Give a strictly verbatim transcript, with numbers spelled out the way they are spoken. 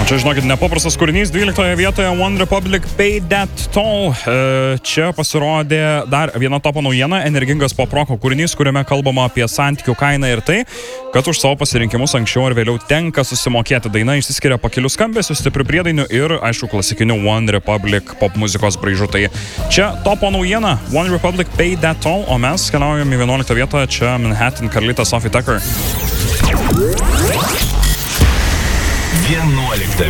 Čia, žinokit, nepaprastas kūrinys, dvyliktoje vietoje One Republic Pay That Toll. Čia pasirodė dar viena topo naujiena, energingas pop-roko kūrinys, kuriame kalbama apie santykių kainą ir tai, kad už savo pasirinkimus anksčiau ar vėliau tenka susimokėti. Daina išsiskiria pakelių skambesių, stiprių priedainių ir, aišku, klasikinių One Republic pop muzikos braižų. Tai čia topo naujiena, One Republic Pay That Toll, o mes keliaujame į vienuoliktą vietą, čia Manhattan, Carlita, Sophie Tucker. vienuoliktą